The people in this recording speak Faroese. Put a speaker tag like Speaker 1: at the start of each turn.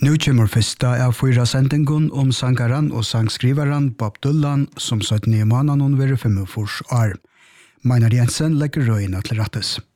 Speaker 1: Nu kommer fyrsta av 4 sendingen om sangaren og sangskriveren Bob Dylan som 17 måneder være 45 år. Meinar Jensen legger røyene til rettes.